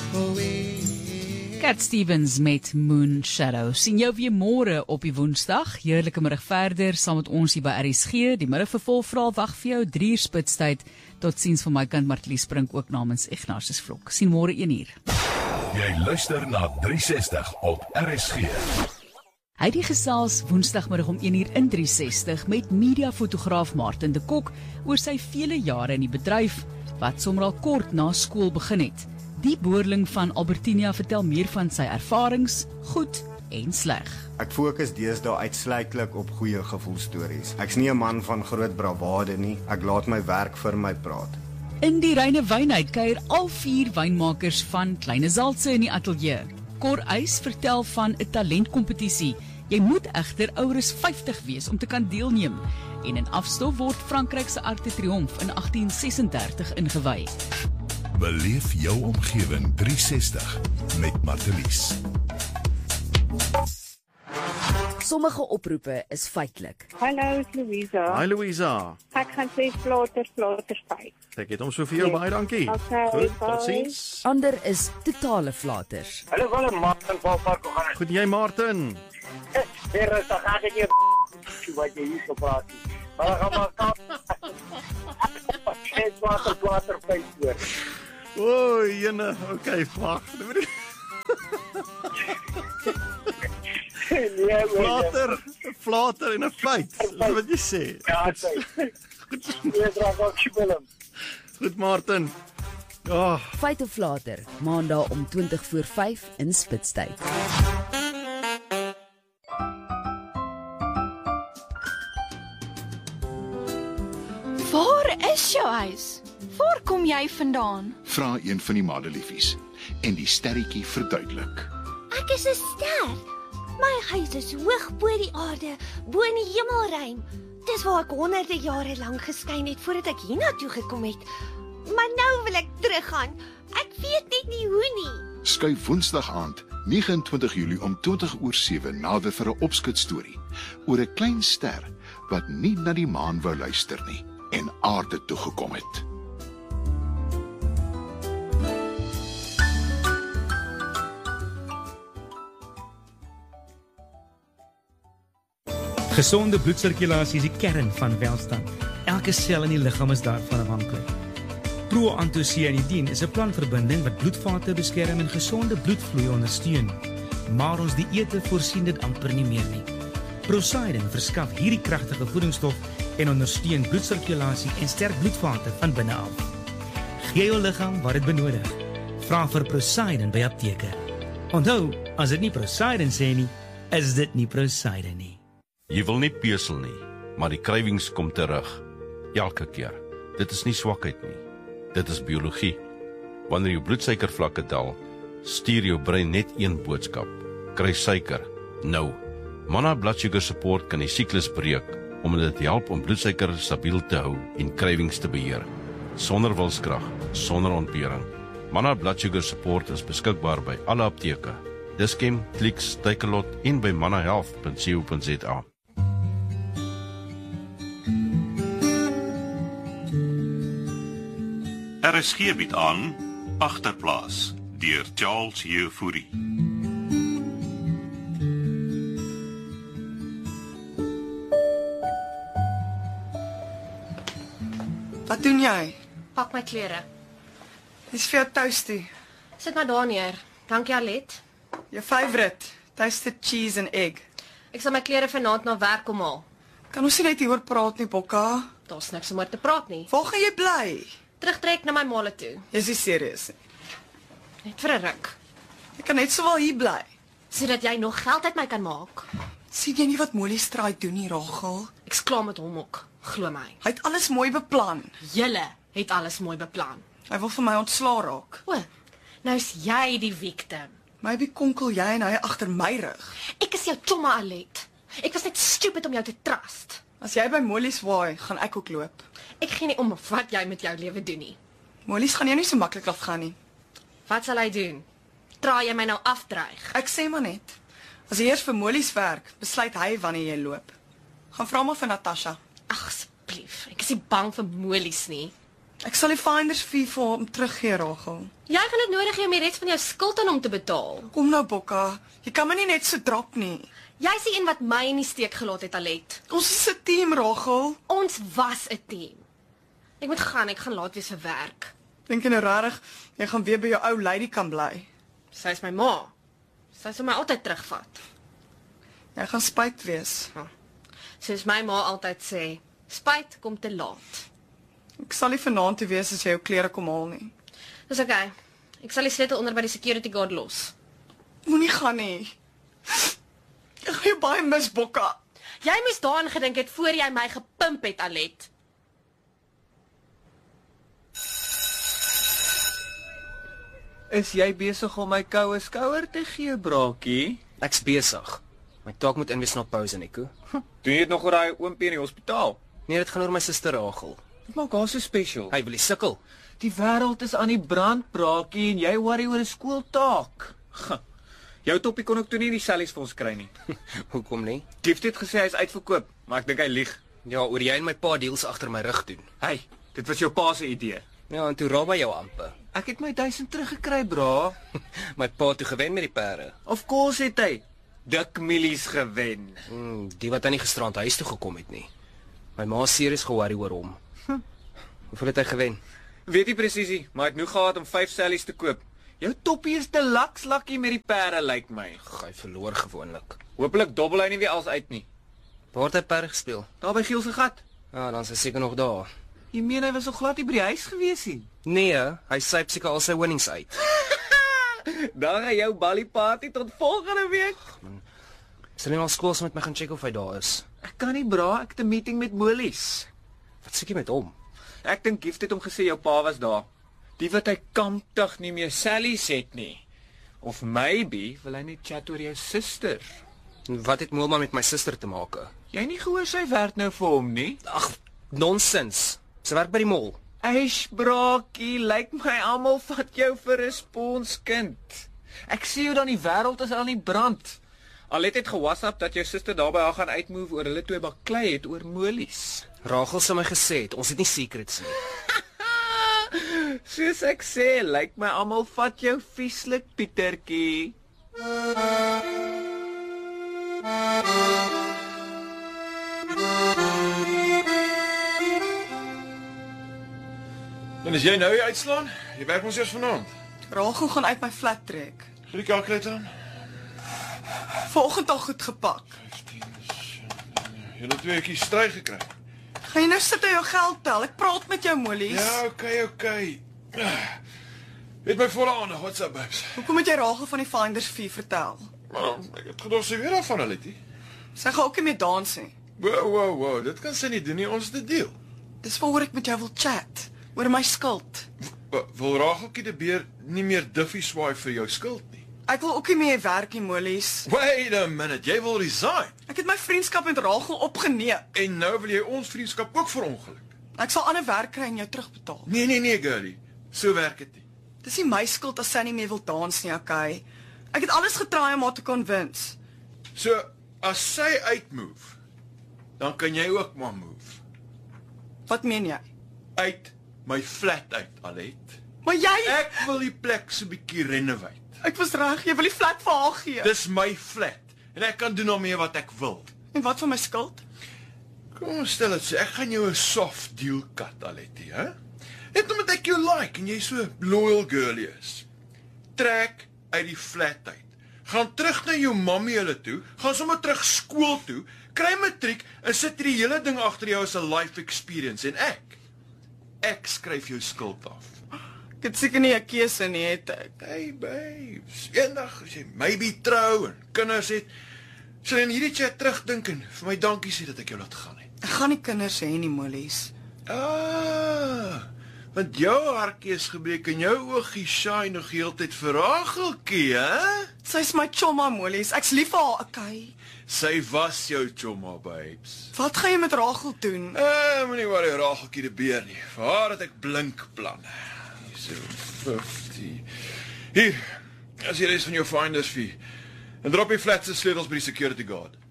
Cat Stevens met Moon Shadow. Sien jou weer môre op die Woensdag. Heerlike middag verder saam met ons hier by RSG. Die middagvervolgverhaal wag vir jou 3 uur spitstyd. Totsiens van my kant Martie Sprink ook namens Ignatius Vlok. Sien môre 1 uur. Jy luister na 360 op RSG. Hy die gesels Woensdagmiddag om 1 uur in 360 met mediafotograaf Martin de Kok oor sy vele jare in die bedryf wat sommer al kort na skool begin het. Die boerling van Albertinia vertel meer van sy ervarings, goed en sleg. Ek fokus deesdae uitsluitlik op goeie gevoelstories. Ek's nie 'n man van groot bravade nie. Ek laat my werk vir my praat. In die reine wynheid kuier al 4 wynmakers van Kleine Zaltse in die ateljee. Cor Eys vertel van 'n talentkompetisie. Jy moet egter ouer as 50 wees om te kan deelneem. En in afstof word Frankryk se Arc de Triomphe in 1836 ingewy. Beleef jou omgewing 360 met Martelies. Sommige oproepe is feitelik. Hallo, Louisa. Hi Louisa. Ek gaan sê flater spyt. Ek het hom so vir jou, baie dankie. Okay, Goed, bye. totsiens. Ander is totale flaters. Hallo, wel Martin van Park gaan. Goed, jy Martin. Weer is dan gaan ek nie wat jy hier so praat. Maar gaan maar kap. Ek water pyp hoor. O, jene, okay, wag. Flater en 'n feit. Dis wat jy sê. Ja, sê. Jy draag ook film. Goed Martin. Ja, Feit of flater, maandag om 5:20 in Spitstyd. Waar is jou huis? Waar kom jy vandaan? Vra een van die madeliefies en die sterretjie verduidelik. Ek is 'n ster. My huis is hoog bo die aarde, bo in die hemelruim. Dis waar ek honderde jare lank geskyn het voordat ek hiernatoe gekom het. Maar nou wil ek teruggaan. Ek weet net nie hoe nie. Skuif Woensdag aand 29 Julie om 7:20 nader vir 'n opskitstorie oor 'n klein ster wat nie na die maan wou luister nie en aarde toe gekom het. Gesonde bloedsirkulasie is die kern van welstand. Elke sel in die liggaam is daarvan afhanklik. Proantocianidin is 'n plantverbinding wat bloedvate beskerm en gesonde bloedvloei ondersteun. Maar ons dieete voorsien dit amper nie meer nie. Prosidin verskaf hierdie kragtige voedingsstof en ondersteun bloedsirkulasie en sterk bloedvate van binne af. Gee jou liggaam wat dit benodig. Vra vir Prosidin by apteke. Onthou, as dit nie Prosidin sê nie, is dit nie Prosidin nie. Jy wil nie pesel nie, maar die krywings kom terug. Elke keer. Dit is nie swakheid nie. Dit is biologie. Wanneer jou bloedsuikervlakke daal, stuur jou brein net een boodskap. Kry suiker. Nou. Mana Blood Sugar Support kan die siklus breek, omdat dit help om bloedsuiker stabiel te hou en krywings te beheer. Sonder wilskrag, sonder ontbering. Mana Blood Sugar Support is beskikbaar by alle apteke. Dis-Chem, Clicks, Takealot en by manahealth.co.za. RSG bied aan Agterplaas deur Charles Jefouri. Wat doen jy? Pak my klere. Dis vir jou toasty. Sit maar daar neer. Dankie Alet. Jou favourite, toasted cheese and egg. Ek sal my klere vanaand na werk kom haal. Kan ons nie net hieroor praat nie, Bokka? Daar's niks om oor te praat nie. Waar gaan jy bly? Terugtrek na my maale toe. Jy's nie serieus nie. Net vir 'n ruk. Ek kan net sowel hier bly. Sodat jy nog geld uit my kan maak. Sien jy nie wat Molly Straai doen nie, Rachel? Ek's klaar met hom ook, glo my. Hy het alles mooi beplan. Julle het alles mooi beplan. Hy wil vir my ontslaa raak. O, nou is jy die victim. Maybe konkel jy en hy agter my rug. Ek is jou chomma Alet. Ek was net stupid om jou te trust. As jy by Molly's waai, gaan ek ook loop. Ek gee nie om wat jy met jou lewe doen nie. Molly's gaan jou nie so maklik laat gaan nie. Wat sal hy doen? Draai jy my nou afdreig? Ek sê maar net. As jy eers vir Molly's werk, besluit hy wanneer jy loop. Gaan vra maar vir Natasha. Ag asseblief, ek is nie bang vir molies nie. Ek sal die finders fee vir hom teruggee, Rachel. Jy gaan dit nodig hê om die res van jou skuld aan hom te betaal. Kom nou, Bokka. Jy kan my nie net so drop nie. Jy's die een wat my in die steek gelaat het, Alet. Ons is 'n team, Rachel. Ons was 'n team. Ek moet gaan, ek gaan laat wees vir werk. Dink jy nou regtig jy gaan weer by jou ou lady kan bly? Sy is my ma. Sy sal my altyd terugvat. Jy gaan spyt wees. Soos my ma altyd sê, spyt kom te laat. Ek sal nie vanaand te wees as jy jou klere kom haal nie. Dis okay. Ek sal die sleutel onder by die security guard los. Moenie gaan nie. Ek gaan jou baie mis, Bokka. Jy moes daaraan gedink het voor jy my gepimp het, Alet. Is jy besig om my koue skouer te gee, braakie? Ek's besig. My taak moet inwees na pouse, Nico. Doen jy dit nog oor daai oompie in die hospitaal? Nee, dit gaan oor my suster Rachel. Wat maak haar so special? Hy wil die sukkel. Die wêreld is aan die brand, braakie, en jy worry oor 'n skooltaak. Jou toppie kon ook toe nie die sellies vir ons kry nie. Hoekom nie? Gift het gesê hy's uitverkoop, maar ek dink hy lieg. Ja, oor jy en my pa deals agter my rug doen. Hey, dit was jou pa se idee. Ja, en toe raai jou amper. Ek het my 1000 teruggekry, bra. My pa toe gewen met die perde. Of course het hy. Dik milies gewen. Die wat aan die gisterand huis toe gekom het nie. My ma is serieus ge-worry oor hom. Hoeveel het hy gewen? Weet nie presies nie, maar hy het nou gehad om 5 sellies te koop. Jou toppie is te lakslakkie met die perde, lyk my. Hy verloor gewoonlik. Hopelik dobbel hy nie weer als uit nie. Waar het hy perde gespeel? Daar by Giel se gat. Ja, dan is hy seker nog daar. Jy meen hy was so glad nie by die huis gewees nie? Nee, hy syp seker al sy winnings uit. Dan gaan jou ballie party tot volgende week. Sal nie al skool met my gaan check of hy daar is? Ek kan nie, bra, ek het 'n meeting met Molies. Wat sê jy met hom? Ek dink Gift het hom gesê jou pa was daar. Die wat hy kamptig nie meer Sally's het nie. Of maybe wil hy net chat oor jou suster. Wat het Moelman met my suster te maak? Jy nie gehoor sy werk nou vir hom nie? Ag, nonsens. Sy werk by die mall. Eish, braakie, lyk my almal vat jou vir 'n sponskind. Ek sien jou dan die wêreld is aan die brand. Alet het ge-WhatsApp dat jou suster daarby haar gaan uitmove oor hulle twee baklei het oor Molies. Rachel sê my gesê het, ons het nie secrets nie. Soos ek sê, lyk my almal vat jou vieslik, Pietertjie. En as jy nou hier uitslaan, jy werk ons eers vanaand. Rachel gaan uit my flat trek. Gee die kalkulator aan. Vanoggend al goed gepak. 15, jy het 2 ekkies stry gekry. Gaan jy nou sit en jou geld tel? Ek praat met jou, Molies. Ja, okay. Het my volle aandag, what's up, babes? Hoekom het jy Rachel van die finders fee vertel? Ek het gedoog sy weer af van hulle, die. Sy gaan ook nie meer dans nie. Wow, dit kan sy nie doen nie, ons het 'n deal. Dis waaroor ek met jou wil chat, oor my skuld. Wil Racheltjie die beer nie meer duffie swaai vir jou skuld nie? Ek wil ook nie meer werk nie, Molies. Wait a minute, jy wil resign? Ek het my vriendskap met Rachel opgeneem. En nou wil jy ons vriendskap ook verongeluk? Ek sal ander werk kry en jou terugbetaal. Nee, girlie. So werk dit nie. Dis nie my skuld as sy nie meer wil dans nie, okay? Ek het alles getraai om haar te convince. So, as sy uitmove, dan kan jy ook maar move. Wat meen jy? Uit my flat uit, Alet. Maar jy... Ek wil die plek so bietjie renovate. Ek was reg, jy wil die flat vir haar gee. Dis my flat, en ek kan doen daarmee wat ek wil. En wat van my skuld? Kom, stel dit so, ek gaan jou 'n soft deal cut, Aletie, hè? Net omdat ek jou like, en jy so loyal girlie is. Trek uit die flat uit. Gaan terug na jou mammy hulle toe, gaan sommer terug skool toe, kry matriek, en sit die hele ding agter jou as 'n life experience, en ek skryf jou skuld af. Ek het seker nie 'n keuse nie, het ek. Hey babes, eendag as jy maybe trou en kinders het, sal jy in hierdie chat terugdink en vir my dankie sê dat ek jou laat gaan het. Ek gaan nie kinders hê nie, Molies. Want jou hartjie is gebreek en jou oogie shine nog heeltyd vir Racheltjie, hè? Sy's my chomma, Molies. Ek's lief vir haar, okay? Sy was jou chomma, babes. Wat gaan jy met Rachel doen? Moenie worry, Racheltjie die beer nie. Vir haar het ek blink planne. So 50. Hier, as jy res van jou finders fee. En drop die flat se sleutels by die security guard.